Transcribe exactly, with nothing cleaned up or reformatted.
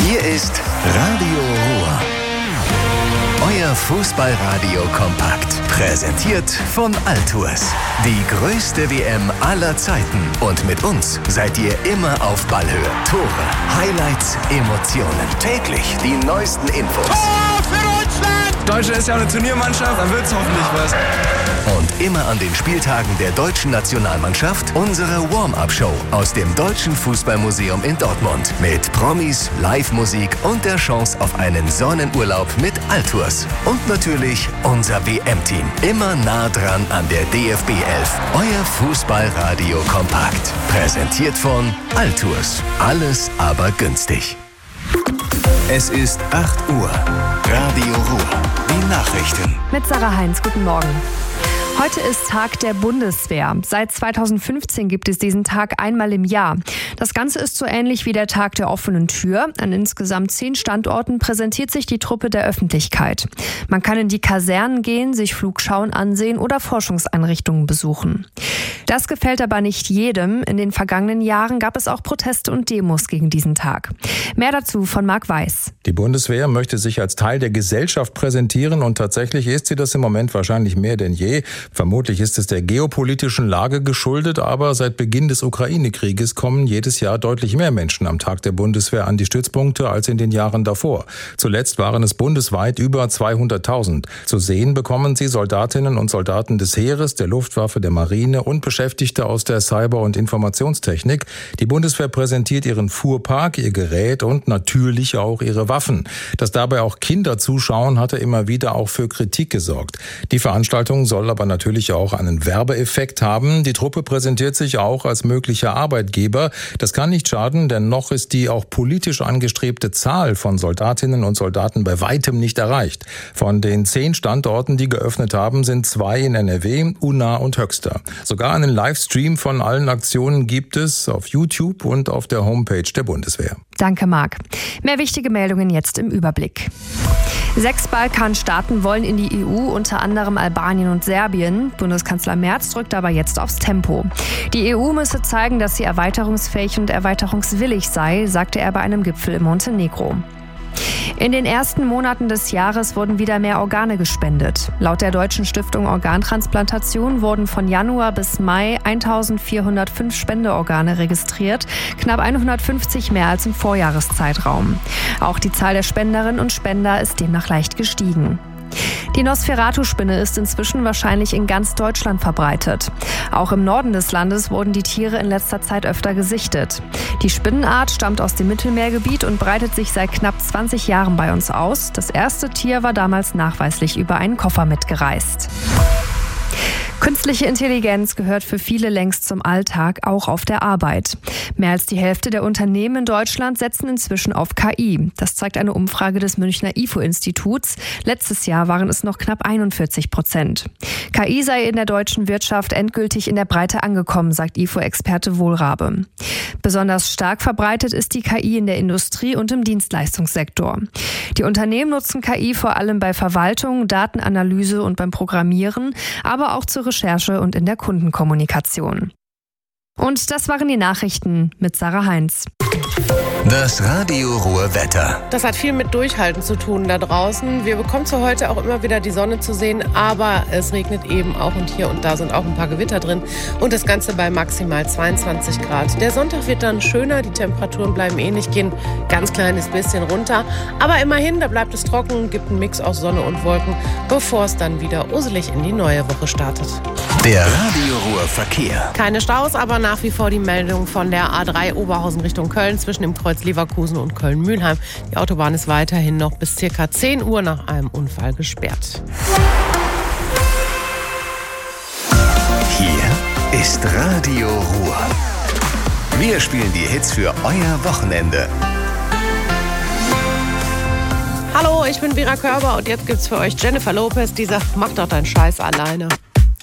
Hier ist Radio Ruhr. Euer Fußballradio kompakt. Präsentiert von Altours. Die größte W M aller Zeiten. Und mit uns seid ihr immer auf Ballhöhe. Tore, Highlights, Emotionen. Täglich die neuesten Infos. Tor für Deutschland! Deutschland ist ja eine Turniermannschaft, dann wird's hoffentlich was. Und immer an den Spieltagen der deutschen Nationalmannschaft unsere Warm-Up-Show aus dem Deutschen Fußballmuseum in Dortmund. Mit Promis, Live-Musik und der Chance auf einen Sonnenurlaub mit Altours. Und natürlich unser W M-Team. Immer nah dran an der D F B elf. Euer Fußballradio kompakt. Präsentiert von Altours. Alles aber günstig. Es ist acht Uhr. Radio Ruhr. Die Nachrichten. Mit Sarah Heinz, guten Morgen. Heute ist Tag der Bundeswehr. Seit zweitausendfünfzehn gibt es diesen Tag einmal im Jahr. Das Ganze ist so ähnlich wie der Tag der offenen Tür. An insgesamt zehn Standorten präsentiert sich die Truppe der Öffentlichkeit. Man kann in die Kasernen gehen, sich Flugschauen ansehen oder Forschungseinrichtungen besuchen. Das gefällt aber nicht jedem. In den vergangenen Jahren gab es auch Proteste und Demos gegen diesen Tag. Mehr dazu von Marc Weiß. Die Bundeswehr möchte sich als Teil der Gesellschaft präsentieren und tatsächlich ist sie das im Moment wahrscheinlich mehr denn je. Vermutlich ist es der geopolitischen Lage geschuldet, aber seit Beginn des Ukraine-Krieges kommen jedes Jahr deutlich mehr Menschen am Tag der Bundeswehr an die Stützpunkte als in den Jahren davor. Zuletzt waren es bundesweit über zweihunderttausend. Zu sehen bekommen sie Soldatinnen und Soldaten des Heeres, der Luftwaffe, der Marine und Beschäftigte aus der Cyber- und Informationstechnik. Die Bundeswehr präsentiert ihren Fuhrpark, ihr Gerät und natürlich auch ihre Waffen. Dass dabei auch Kinder zuschauen, hatte immer wieder auch für Kritik gesorgt. Die Veranstaltung soll aber natürlich auch einen Werbeeffekt haben. Die Truppe präsentiert sich auch als möglicher Arbeitgeber. Das kann nicht schaden, denn noch ist die auch politisch angestrebte Zahl von Soldatinnen und Soldaten bei weitem nicht erreicht. Von den zehn Standorten, die geöffnet haben, sind zwei in N R W, Unna und Höxter. Sogar einen Livestream von allen Aktionen gibt es auf YouTube und auf der Homepage der Bundeswehr. Danke, Marc. Mehr wichtige Meldungen jetzt im Überblick. Sechs Balkanstaaten wollen in die E U, unter anderem Albanien und Serbien. Bundeskanzler Merz drückt aber jetzt aufs Tempo. Die E U müsse zeigen, dass sie erweiterungsfähig und erweiterungswillig sei, sagte er bei einem Gipfel in Montenegro. In den ersten Monaten des Jahres wurden wieder mehr Organe gespendet. Laut der Deutschen Stiftung Organtransplantation wurden von Januar bis Mai eintausendvierhundertfünf Spendeorgane registriert, knapp hundertfünfzig mehr als im Vorjahreszeitraum. Auch die Zahl der Spenderinnen und Spender ist demnach leicht gestiegen. Die Nosferatu-Spinne ist inzwischen wahrscheinlich in ganz Deutschland verbreitet. Auch im Norden des Landes wurden die Tiere in letzter Zeit öfter gesichtet. Die Spinnenart stammt aus dem Mittelmeergebiet und breitet sich seit knapp zwanzig Jahren bei uns aus. Das erste Tier war damals nachweislich über einen Koffer mitgereist. Künstliche Intelligenz gehört für viele längst zum Alltag, auch auf der Arbeit. Mehr als die Hälfte der Unternehmen in Deutschland setzen inzwischen auf K I. Das zeigt eine Umfrage des Münchner I F O-Instituts. Letztes Jahr waren es noch knapp einundvierzig Prozent. K I sei in der deutschen Wirtschaft endgültig in der Breite angekommen, sagt I F O-Experte Wohlrabe. Besonders stark verbreitet ist die K I in der Industrie und im Dienstleistungssektor. Die Unternehmen nutzen K I vor allem bei Verwaltung, Datenanalyse und beim Programmieren, aber auch zur Recherche und in der Kundenkommunikation. Und das waren die Nachrichten mit Sarah Heinz. Das Radio Ruhr Wetter. Das hat viel mit Durchhalten zu tun da draußen. Wir bekommen zwar heute auch immer wieder die Sonne zu sehen, aber es regnet eben auch und hier und da sind auch ein paar Gewitter drin. Und das Ganze bei maximal zweiundzwanzig Grad. Der Sonntag wird dann schöner, die Temperaturen bleiben ähnlich, gehen ganz kleines bisschen runter. Aber immerhin, da bleibt es trocken, gibt einen Mix aus Sonne und Wolken, bevor es dann wieder uselig in die neue Woche startet. Der Radio Ruhr Verkehr. Keine Staus, aber nach wie vor die Meldung von der A drei Oberhausen Richtung Köln zwischen dem Kreuz Leverkusen und Köln-Mühlheim. Die Autobahn ist weiterhin noch bis circa zehn Uhr nach einem Unfall gesperrt. Hier ist Radio Ruhr. Wir spielen die Hits für euer Wochenende. Hallo, ich bin Vera Körber und jetzt gibt's für euch Jennifer Lopez, die sagt, mach doch deinen Scheiß alleine.